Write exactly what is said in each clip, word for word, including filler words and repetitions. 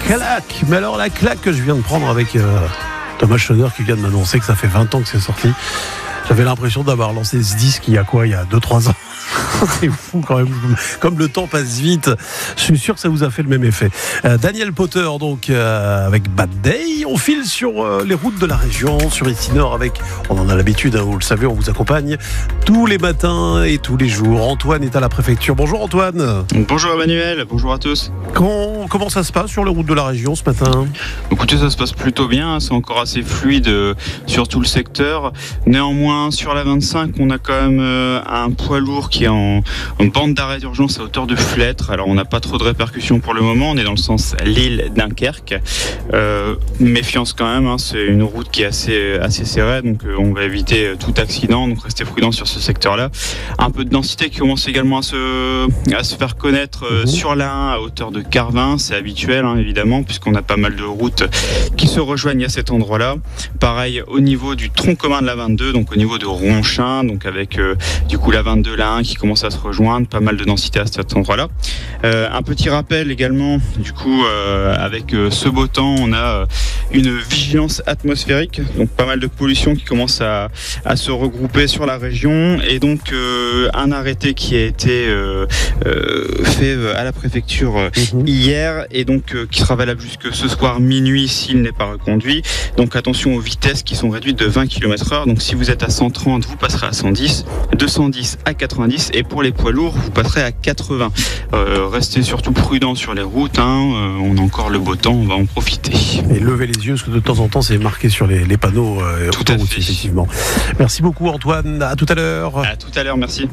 claque. Mais alors la claque que je viens de prendre avec euh, Thomas Schoner qui vient de m'annoncer que ça fait vingt ans que c'est sorti. J'avais l'impression d'avoir lancé ce disque il y a quoi, il y a deux trois ans. C'est fou quand même, comme le temps passe vite. Je suis sûr que ça vous a fait le même effet. euh, Daniel Powter donc euh, avec Bad Day. On file sur euh, les routes de la région, sur Ici Nord avec, on en a l'habitude, hein, vous le savez, on vous accompagne tous les matins et tous les jours. Antoine est à la préfecture. Bonjour Antoine. Bonjour Emmanuel, bonjour à tous. Comment, comment ça se passe sur les routes de la région ce matin? Écoutez, ça se passe plutôt bien, c'est encore assez fluide euh, sur tout le secteur. Néanmoins, sur la vingt-cinq, on a quand même euh, un poids lourd qui est en, en bande d'arrêt d'urgence à hauteur de Flêtre. Alors on n'a pas trop de répercussions pour le moment, on est dans le sens Lille-Dunkerque. Euh, méfiance quand même, hein, c'est une route qui est assez, assez serrée, donc euh, on va éviter tout accident, donc restez prudents sur ce secteur-là. Un peu de densité qui commence également à se, à se faire connaître euh, mmh. sur la un à hauteur de Carvin, c'est habituel hein, évidemment, puisqu'on a pas mal de routes qui se rejoignent à cet endroit-là. Pareil au niveau du tronc commun de la vingt-deux, donc au niveau de Ronchin, donc avec euh, du coup la vingt-deux, la un qui commence à se rejoindre, pas mal de densité à cet endroit-là. Euh, un petit rappel également, du coup euh, avec euh, ce beau temps, on a euh, une vigilance atmosphérique, donc pas mal de pollution qui commence à, à se regrouper sur la région, et donc euh, un arrêté qui a été euh, euh, fait à la préfecture euh, mmh. hier, et donc euh, qui sera valable jusque ce soir minuit s'il n'est pas reconduit. Donc attention aux vitesses qui sont réduites de vingt kilomètres heure, donc si vous êtes à cent trente, vous passerez à cent dix, deux cent dix à quatre-vingt-dix, et pour les poids lourds, vous passerez à quatre-vingts. Euh, restez surtout prudents sur les routes, hein. euh, on a encore le beau temps, on va en profiter. Et levez les yeux, parce que de temps en temps, c'est marqué sur les, les panneaux euh, tout à fait. Effectivement. Merci beaucoup Antoine, à tout à l'heure. À tout à l'heure, merci.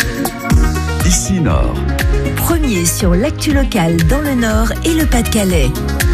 Ici Nord. Premier sur l'actu locale dans le Nord et le Pas-de-Calais.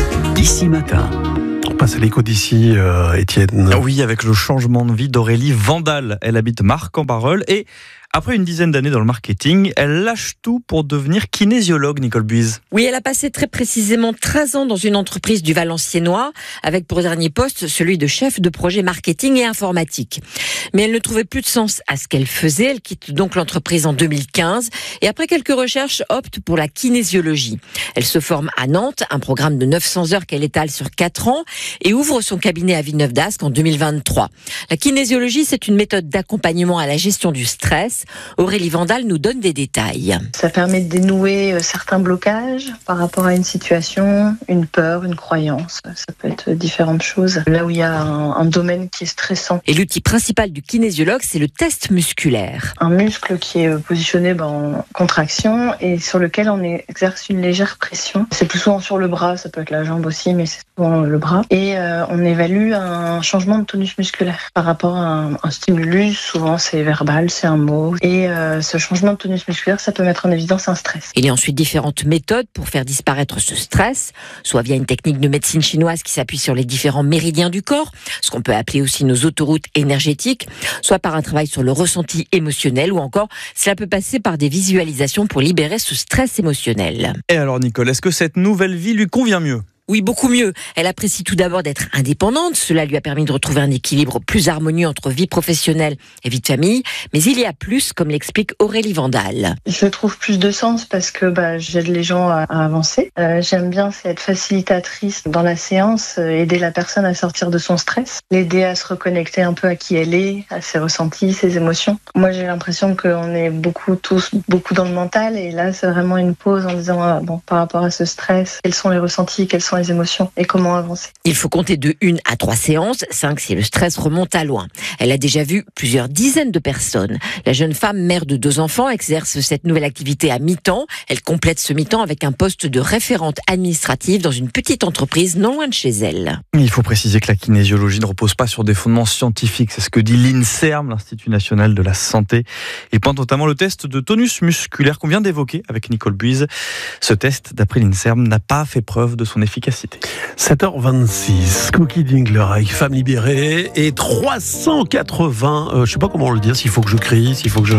Ici Matin. On passe à l'écho d'ici, euh, Étienne. Oui, avec le changement de vie d'Aurélie Vandal. Elle habite Marc-en-Barœul et après une dizaine d'années dans le marketing, elle lâche tout pour devenir kinésiologue, Nicole Buise. Oui, elle a passé très précisément treize ans dans une entreprise du Valenciennois, avec pour dernier poste celui de chef de projet marketing et informatique. Mais elle ne trouvait plus de sens à ce qu'elle faisait. Elle quitte donc l'entreprise en deux mille quinze et après quelques recherches, opte pour la kinésiologie. Elle se forme à Nantes, un programme de neuf cents heures qu'elle étale sur quatre ans, et ouvre son cabinet à Villeneuve-d'Ascq en deux mille vingt-trois. La kinésiologie, c'est une méthode d'accompagnement à la gestion du stress. Aurélie Vandal nous donne des détails. Ça permet de dénouer certains blocages par rapport à une situation, une peur, une croyance. Ça peut être différentes choses. Là où il y a un, un domaine qui est stressant. Et l'outil principal du kinésiologue, c'est le test musculaire. Un muscle qui est positionné ben, en contraction et sur lequel on exerce une légère pression. C'est plus souvent sur le bras, ça peut être la jambe aussi, mais c'est souvent le bras. Et euh, on évalue un changement de tonus musculaire par rapport à un, un stimulus. Souvent c'est verbal, c'est un mot. Et euh, ce changement de tonus musculaire, ça peut mettre en évidence un stress. Il y a ensuite différentes méthodes pour faire disparaître ce stress, soit via une technique de médecine chinoise qui s'appuie sur les différents méridiens du corps, ce qu'on peut appeler aussi nos autoroutes énergétiques, soit par un travail sur le ressenti émotionnel, ou encore cela peut passer par des visualisations pour libérer ce stress émotionnel. Et alors Nicole, est-ce que cette nouvelle vie lui convient mieux ? Oui, beaucoup mieux. Elle apprécie tout d'abord d'être indépendante. Cela lui a permis de retrouver un équilibre plus harmonieux entre vie professionnelle et vie de famille. Mais il y a plus, comme l'explique Aurélie Vandal. Je trouve plus de sens parce que bah, j'aide les gens à, à avancer. Euh, j'aime bien c'est être facilitatrice dans la séance, euh, aider la personne à sortir de son stress, l'aider à se reconnecter un peu à qui elle est, à ses ressentis, ses émotions. Moi, j'ai l'impression qu'on est beaucoup tous beaucoup dans le mental, et là, c'est vraiment une pause en disant ah, bon, par rapport à ce stress, quels sont les ressentis, quels sont les émotions et comment avancer. Il faut compter de une à trois séances, cinq si le stress remonte à loin. Elle a déjà vu plusieurs dizaines de personnes. La jeune femme, mère de deux enfants, exerce cette nouvelle activité à mi-temps. Elle complète ce mi-temps avec un poste de référente administrative dans une petite entreprise non loin de chez elle. Il faut préciser que la kinésiologie ne repose pas sur des fondements scientifiques. C'est ce que dit l'INSERM, l'Institut National de la Santé, et pointe notamment le test de tonus musculaire qu'on vient d'évoquer avec Nicole Buise. Ce test, d'après l'INSERM, n'a pas fait preuve de son efficacité. sept heures vingt-six, Cookie Dingler avec Femme Libérée et trois cent quatre-vingts, euh, je sais pas comment le dire, s'il faut que je crie, s'il faut que je...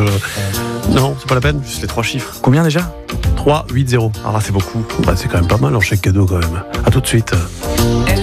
Non, c'est pas la peine. Juste les trois chiffres. Combien déjà ? trois, huit, zéro. Ah, c'est beaucoup. Bah, c'est quand même pas mal en chèque cadeau quand même. À tout de suite.